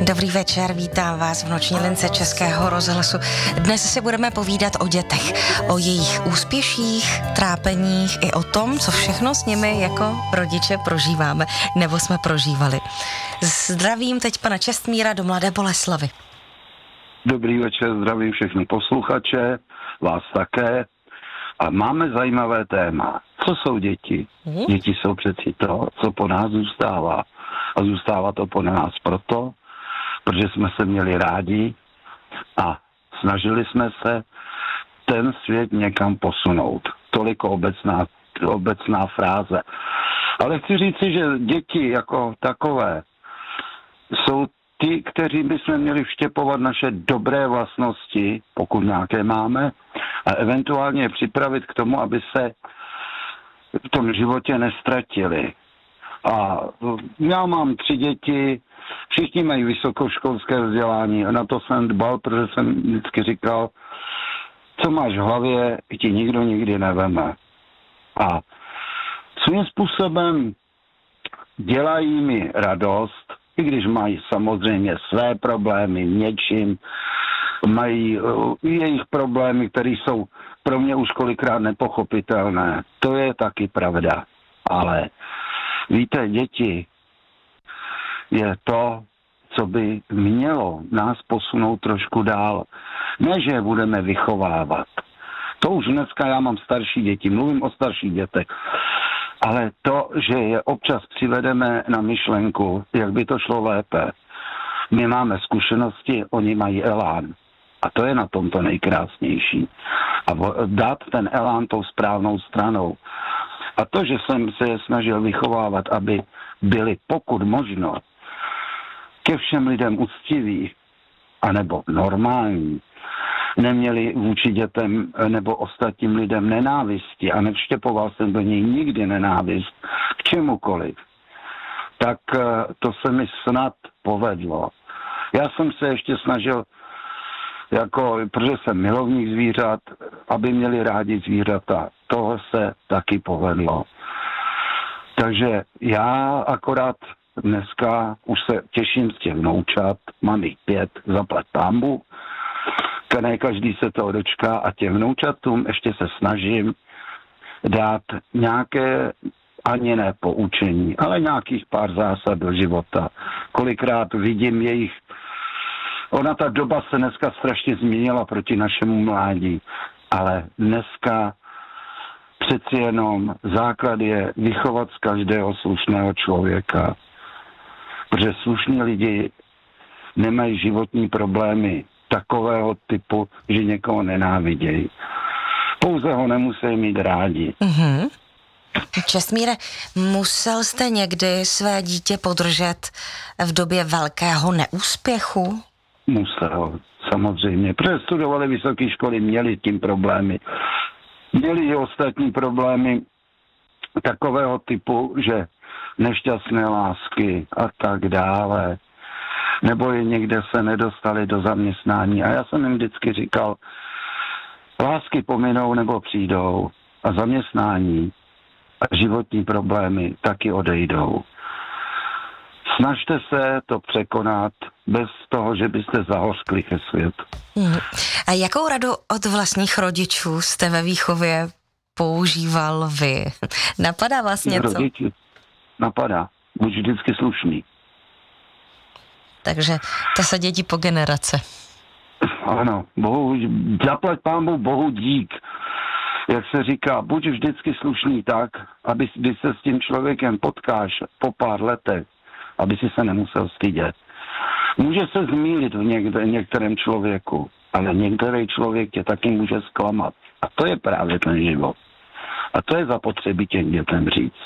Dobrý večer, vítám vás v noční lince Českého rozhlasu. Dnes si budeme povídat o dětech, o jejich úspěších, trápeních i o tom, co všechno s nimi jako rodiče prožíváme, nebo jsme prožívali. Zdravím teď pana Čestmíra do Mladé Boleslavi. Dobrý večer, zdravím všechny posluchače, vás také. A máme zajímavé téma. Co jsou děti? Děti jsou přeci to, co po nás zůstává. A zůstává to po nás proto, protože jsme se měli rádi a snažili jsme se ten svět někam posunout. Toliko obecná fráze. Ale chci říci, že děti jako takové jsou ti, kteří bychom měli vštěpovat naše dobré vlastnosti, pokud nějaké máme, a eventuálně je připravit k tomu, aby se v tom životě nestratili. A já mám 3 děti, všichni mají vysokoškolské vzdělání a na to jsem dbal, protože jsem vždycky říkal, co máš v hlavě, ti nikdo nikdy neveme. A svým způsobem dělají mi radost, i když mají samozřejmě své problémy něčím, mají jejich problémy, které jsou pro mě už kolikrát nepochopitelné. To je taky pravda. Ale víte, děti je to, co by mělo nás posunout trošku dál. Ne, že je budeme vychovávat. To už dneska já mám starší děti, mluvím o starších dětech. Ale to, že je občas přivedeme na myšlenku, jak by to šlo lépe. My máme zkušenosti, oni mají elán. A to je na tom to nejkrásnější. A dát ten elán tou správnou stranou. A to, že jsem se je snažil vychovávat, aby byli pokud možno ke všem lidem uctiví, anebo normální, neměli vůči dětem nebo ostatním lidem nenávisti a nevštěpoval jsem do něj nikdy nenávist k čemukoliv, tak to se mi snad povedlo. Já jsem se ještě snažil, protože jsem milovník zvířat, aby měli rádi zvířata. Toho se taky povedlo. Takže já akorát dneska už se těším z těch vnoučat, mám jich 5, zaplať pánbu, ne každý se toho dočká a těm vnoučatům ještě se snažím dát nějaké, ani ne poučení, ale nějakých pár zásad do života. Kolikrát vidím jejich, ona ta doba se dneska strašně změnila proti našemu mládí, ale dneska přeci jenom základ je vychovat z každého slušného člověka, protože slušní lidi nemají životní problémy takového typu, že někoho nenávidějí. Pouze ho nemusí mít rádi. Mm-hmm. Čestmíre, musel jste někdy své dítě podržet v době velkého neúspěchu? Musel, samozřejmě. Protože studovali vysoké školy, měli tím problémy. Měli i ostatní problémy takového typu, že nešťastné lásky a tak dále. Nebo je někde se nedostali do zaměstnání. A já jsem jim vždycky říkal, lásky pominou nebo přijdou a zaměstnání a životní problémy taky odejdou. Snažte se to překonat bez toho, že byste zahořkli ke světu. A jakou radu od vlastních rodičů jste ve výchově používal vy? Napadá vás něco? Rodiči napadá. Buď vždycky slušný. Takže to se dědí po generace. Ano, zaplať pánbu Bohu dík. Jak se říká, buď vždycky slušný tak, aby když se s tím člověkem potkáš po pár letech, aby si se nemusel stydět. Může se zmýlit v některém člověku, ale některý člověk tě taky může zklamat. A to je právě ten život. A to je zapotřebí těm dětem říct.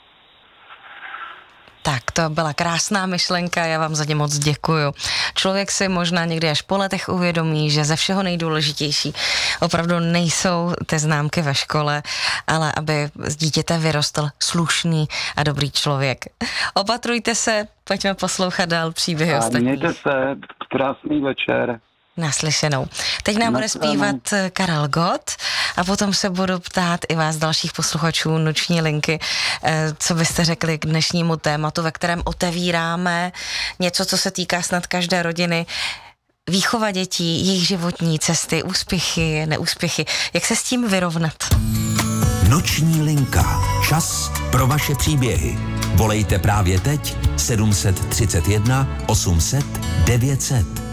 Tak, to byla krásná myšlenka, já vám za ně moc děkuju. Člověk si možná někdy až po letech uvědomí, že ze všeho nejdůležitější opravdu nejsou ty známky ve škole, ale aby z dítěte vyrostl slušný a dobrý člověk. Opatrujte se, pojďme poslouchat dál příběhy ostatních. Mějte se, krásný večer. Naslyšenou. Teď nám bude zpívat Karel Gott a potom se budu ptát i vás, dalších posluchačů Noční linky, co byste řekli k dnešnímu tématu, ve kterém otevíráme něco, co se týká snad každé rodiny, výchova dětí, jejich životní cesty, úspěchy, neúspěchy. Jak se s tím vyrovnat? Noční linka. Čas pro vaše příběhy. Volejte právě teď 731 800 900.